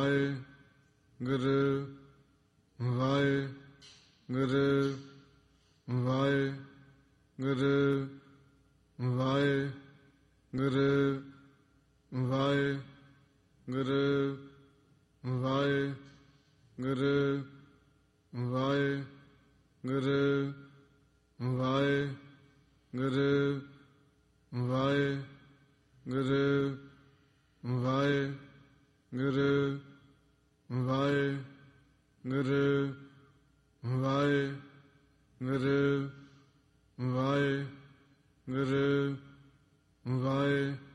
Waheguru Waheguru Waheguru Waheguru Waheguru Waheguru Waheguru Waheguru Waheguru Waheguru Waheguru Waheguru Waheguru Waheguru